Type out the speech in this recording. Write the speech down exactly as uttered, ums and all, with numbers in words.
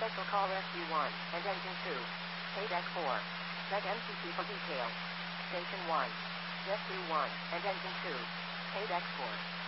Special call Rescue one and Engine two. Pay deck four. Check M T P for details. Station one. Rescue one and Engine two. Pay deck four.